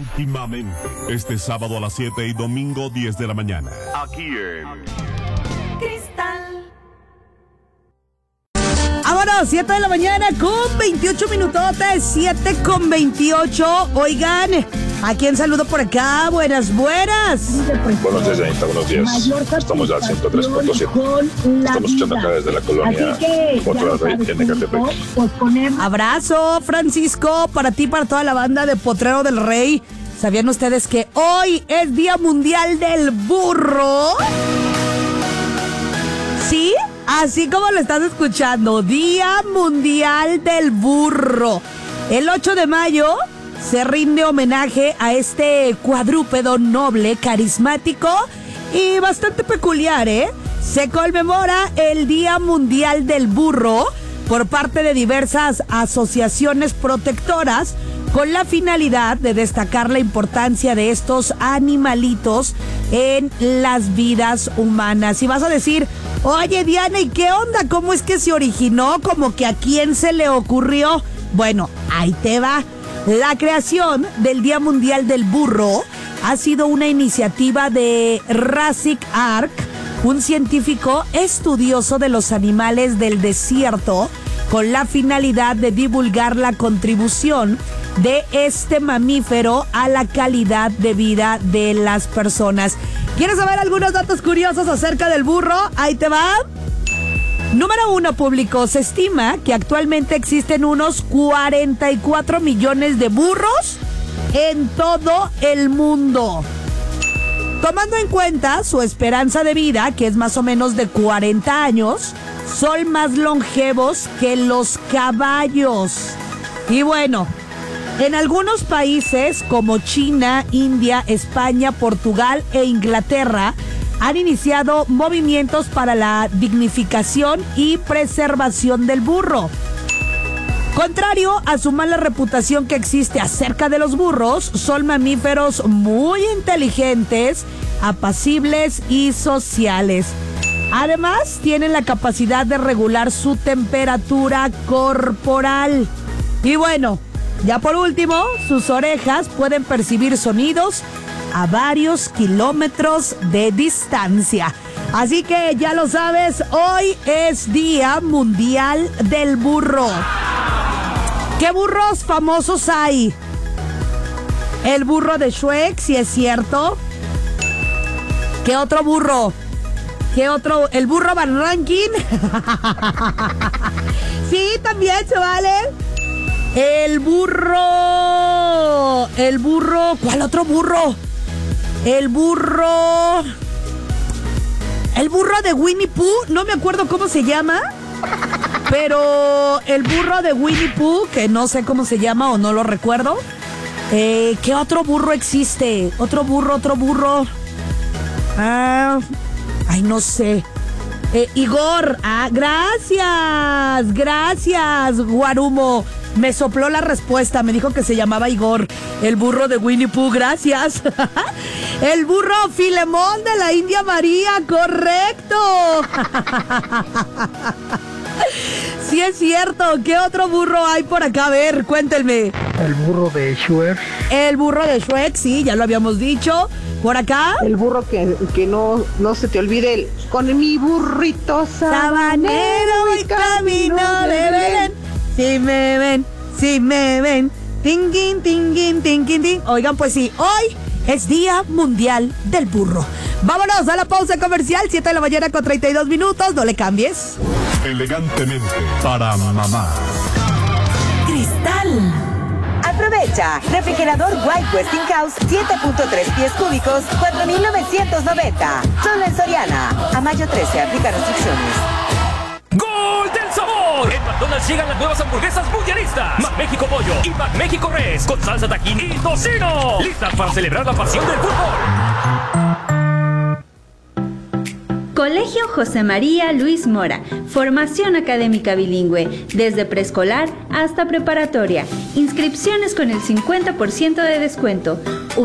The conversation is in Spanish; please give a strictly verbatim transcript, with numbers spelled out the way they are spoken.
íntimamente. Este sábado a las siete y domingo diez de la mañana. Aquí en Cristal. Vámonos, siete de la mañana con veintiocho minutotes, siete con veintiocho. Oigan, ¿a quién saludo por acá? Buenas, buenas. Buenos días, Anita, buenos días. Estamos al ciento tres punto siete. Estamos escuchando acá desde la colonia Potrero del Rey, en Ecatepec. Abrazo, Francisco, para ti, para toda la banda de Potrero del Rey. ¿Sabían ustedes que hoy es Día Mundial del Burro? ¿Sí? Así como lo estás escuchando, Día Mundial del Burro. El ocho de mayo se rinde homenaje a este cuadrúpedo noble, carismático y bastante peculiar, ¿eh? Se conmemora el Día Mundial del Burro por parte de diversas asociaciones protectoras con la finalidad de destacar la importancia de estos animalitos en las vidas humanas. Y vas a decir, oye Diana, ¿y qué onda? ¿Cómo es que se originó? ¿Como que a quién se le ocurrió? Bueno, ahí te va. La creación del Día Mundial del Burro ha sido una iniciativa de Rafik Ark, un científico estudioso de los animales del desierto, con la finalidad de divulgar la contribución de este mamífero a la calidad de vida de las personas. ¿Quieres saber algunos datos curiosos acerca del burro? Ahí te va. Número uno, público. Se estima que actualmente existen unos cuarenta y cuatro millones de burros en todo el mundo. Tomando en cuenta su esperanza de vida, que es más o menos de cuarenta años, son más longevos que los caballos. Y bueno, en algunos países como China, India, España, Portugal e Inglaterra han iniciado movimientos para la dignificación y preservación del burro. Contrario a su mala reputación que existe acerca de los burros, son mamíferos muy inteligentes, apacibles y sociales. Además, tienen la capacidad de regular su temperatura corporal. Y bueno, ya por último, sus orejas pueden percibir sonidos a varios kilómetros de distancia. Así que ya lo sabes, hoy es Día Mundial del Burro. ¿Qué burros famosos hay? El burro de Shrek, si es cierto. ¿Qué otro burro? ¿Qué otro? ¿El burro Van Rankin? Sí, también se vale. El burro. El burro. ¿Cuál otro burro? El burro. El burro de Winnie Pooh. No me acuerdo cómo se llama. Pero el burro de Winnie Pooh, que no sé cómo se llama o no lo recuerdo. Eh, ¿Qué otro burro existe? Otro burro, otro burro. Ah. Ay, no sé. Eh, Igor. Ah, gracias. Gracias, Guarumo. Me sopló la respuesta. Me dijo que se llamaba Igor. El burro de Winnie Pooh. Gracias. El burro Filemón de la India María. Correcto. Sí es cierto. ¿Qué otro burro hay por acá? A ver, cuéntenme. El burro de Shrek. El burro de Shrek, sí, ya lo habíamos dicho. Por acá. El burro que, que no, no se te olvide el, con mi burrito sabanero y camino de Belén. Si me ven, si me ven. Tinguin, tinguin, tinguin, ting. Oigan, pues sí, hoy es Día Mundial del Burro. Vámonos a la pausa comercial, siete de la mañana con treinta y dos minutos. No le cambies. Elegantemente para mamá. Cristal. Aprovecha. Refrigerador White Westinghouse siete punto tres pies cúbicos, cuatro mil novecientos noventa. Solo en Soriana. A mayo trece, aplica restricciones. ¡Gol del sabor! En McDonald's llegan las nuevas hamburguesas mundialistas. McMéxico Pollo y McMéxico Res con salsa tajín y tocino. Listas para celebrar la pasión del fútbol. Colegio José María Luis Mora. Formación académica bilingüe, desde preescolar hasta preparatoria. Inscripciones con el cincuenta por ciento de descuento.